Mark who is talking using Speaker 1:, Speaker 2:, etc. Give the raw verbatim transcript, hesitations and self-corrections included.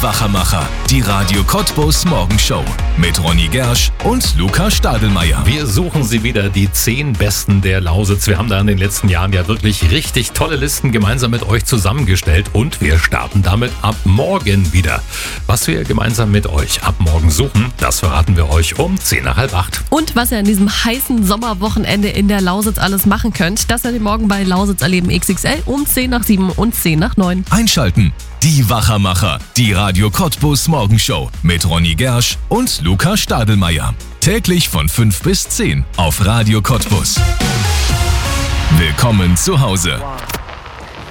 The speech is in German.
Speaker 1: Wachermacher, die Radio Cottbus Morgenshow mit Ronny Gersch und Luca Stadelmeier.
Speaker 2: Wir suchen sie wieder, die zehn Besten der Lausitz. Wir haben da in den letzten Jahren ja wirklich richtig tolle Listen gemeinsam mit euch zusammengestellt und wir starten damit ab morgen wieder. Was wir gemeinsam mit euch ab morgen suchen, das verraten wir euch um zehn nach halb acht.
Speaker 3: Und was ihr an diesem heißen Sommerwochenende in der Lausitz alles machen könnt, das seid ihr morgen bei Lausitz erleben X X L um zehn nach sieben und zehn nach neun.
Speaker 1: Einschalten, die Wachermacher, die Radio Cottbus Morgenshow mit Ronny Gersch und Luca Stadelmeier. Täglich von fünf bis zehn auf Radio Cottbus. Willkommen zu Hause.